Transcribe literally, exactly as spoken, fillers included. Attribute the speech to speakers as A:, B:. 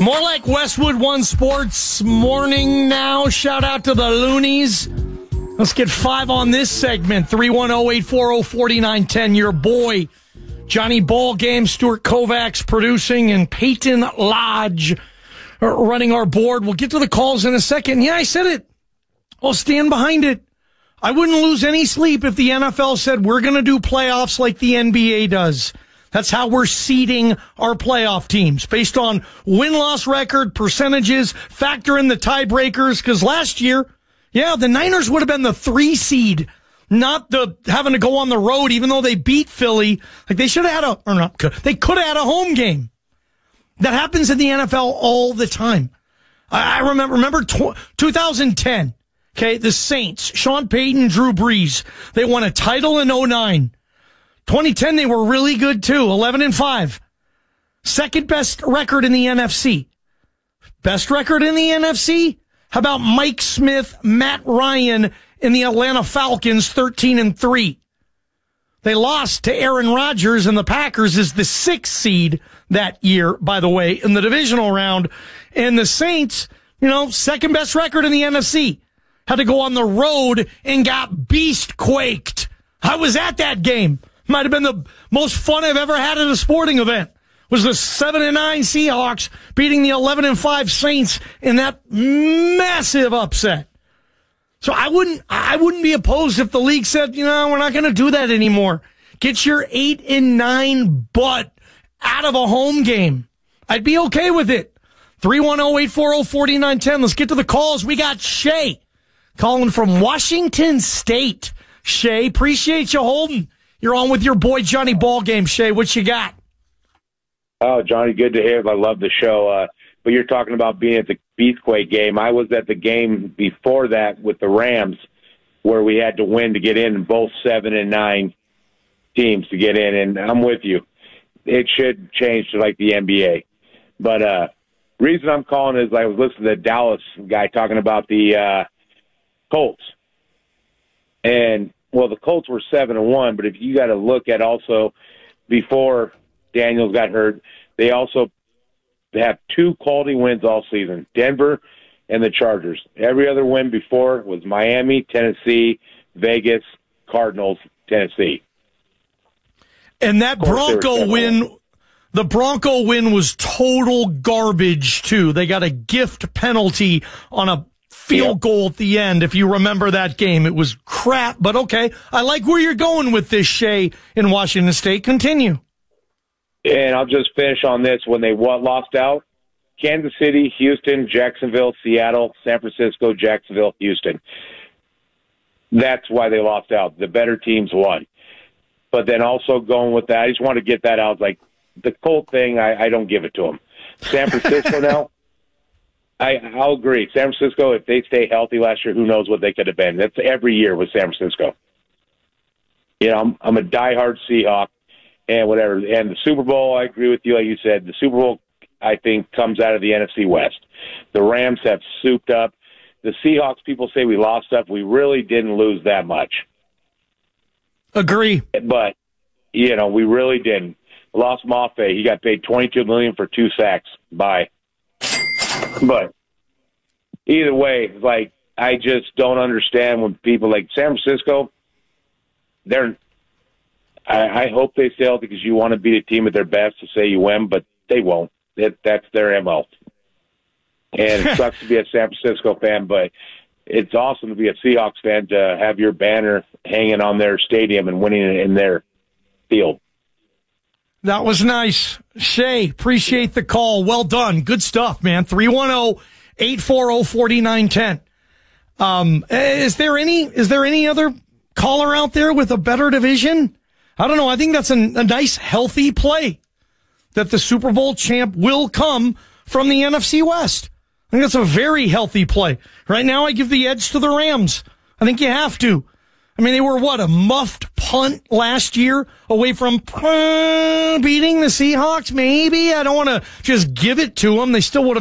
A: More like Westwood One Sports morning now. Shout out to the Loonies. Let's get five on this segment. three one zero, eight four zero, four nine one zero. Your boy, Johnny Ballgame, Stuart Kovacs producing, and Peyton Lodge running our board. We'll get to the calls in a second. Yeah, I said it. I'll stand behind it. I wouldn't lose any sleep if the N F L said we're going to do playoffs like the N B A does. That's how we're seeding our playoff teams, based on win-loss record, percentages, factor in the tiebreakers, because last year, yeah, the Niners would have been the three seed, not the having to go on the road, even though they beat Philly. Like, they should have had a, or not, they could have had a home game. That happens in the N F L all the time. I, I remember, remember tw- two thousand ten, okay, the Saints, Sean Payton, Drew Brees, they won a title in oh nine. twenty ten, they were really good too, eleven and five. Second best record in the N F C. Best record in the N F C? How about Mike Smith, Matt Ryan in the Atlanta Falcons, thirteen and three? They lost to Aaron Rodgers, and the Packers is the sixth seed that year, by the way, in the divisional round. And the Saints, you know, second best record in the N F C. Had to go on the road and got beast quaked. I was at that game. Might have been the most fun I've ever had at a sporting event. Was the seven and nine Seahawks beating the eleven and five Saints in that massive upset. So I wouldn't, I wouldn't be opposed if the league said, you know, we're not going to do that anymore. Get your eight and nine butt out of a home game. I'd be okay with it. three one zero, eight four zero, four nine one zero. Let's get to the calls. We got Shay calling from Washington State. Shay, appreciate you holding. You're on with your boy Johnny Ballgame. Shay, what you got?
B: Oh, Johnny, good to hear. I love the show. Uh, but you're talking about being at the Beastquake game. I was at the game before that with the Rams, where we had to win to get in, both seven and nine teams to get in. And I'm with you. It should change to like the N B A. But uh, reason I'm calling is I was listening to the Dallas guy talking about the uh, Colts. And well, the Colts were seven and one, but if you got to look at also before Daniels got hurt, they also have two quality wins all season: Denver and the Chargers. Every other win before was Miami, Tennessee, Vegas, Cardinals, Tennessee.
A: And that Bronco win, the Bronco win was total garbage too. They got a gift penalty on a field goal at the end. If you remember that game, it was crap, but okay. I like where you're going with this, Shay, in Washington State. Continue.
B: And I'll just finish on this. When they what, lost out, Kansas City, Houston, Jacksonville, Seattle, San Francisco, Jacksonville, Houston. That's why they lost out. The better teams won. But then also going with that, I just want to get that out. Like the Colt thing, I, I don't give it to them. San Francisco now, I, I'll agree. San Francisco, if they stay healthy last year, who knows what they could have been. That's every year with San Francisco. You know, I'm, I'm a diehard Seahawk and whatever. And the Super Bowl, I agree with you. Like you said, the Super Bowl, I think, comes out of the N F C West. The Rams have souped up. The Seahawks, people say we lost stuff. We really didn't lose that much.
A: Agree.
B: But, you know, we really didn't. Lost Mafe. He got paid twenty-two million dollars for two sacks. Bye. But either way, like, I just don't understand when people like San Francisco, they're, I, I hope they stay healthy because you want to beat a team at their best to say you win, but they won't. That, that's their M O. And it sucks to be a San Francisco fan, but it's awesome to be a Seahawks fan to have your banner hanging on their stadium and winning it in their field.
A: That was nice. Shay, appreciate the call. Well done. Good stuff, man. three one zero, eight four zero, four nine one zero. Um, is there any, is there any other caller out there with a better division? I don't know. I think that's a, a nice, healthy play that the Super Bowl champ will come from the N F C West. I think that's a very healthy play. Right now, I give the edge to the Rams. I think you have to. I mean, they were, what, a muffed punt last year away from uh, beating the Seahawks? Maybe. I don't want to just give it to them. They still would have